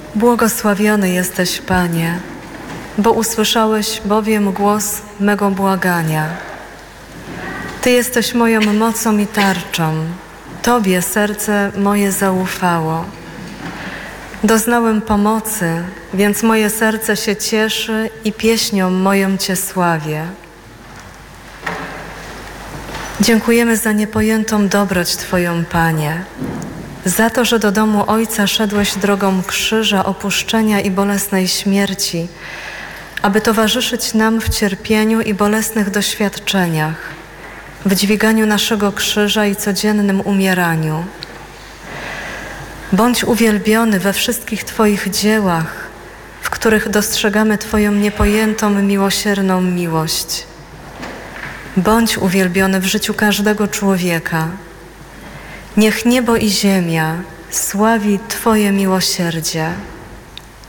Błogosławiony jesteś, Panie, bo usłyszałeś bowiem głos mego błagania. Ty jesteś moją mocą i tarczą. Tobie serce moje zaufało. Doznałem pomocy, więc moje serce się cieszy i pieśnią moją Cię sławię. Dziękujemy za niepojętą dobroć Twoją, Panie, za to, że do domu Ojca szedłeś drogą krzyża, opuszczenia i bolesnej śmierci, aby towarzyszyć nam w cierpieniu i bolesnych doświadczeniach, w dźwiganiu naszego krzyża i codziennym umieraniu. Bądź uwielbiony we wszystkich Twoich dziełach, w których dostrzegamy Twoją niepojętą, miłosierną miłość. Bądź uwielbiony w życiu każdego człowieka. Niech niebo i ziemia sławi Twoje miłosierdzie.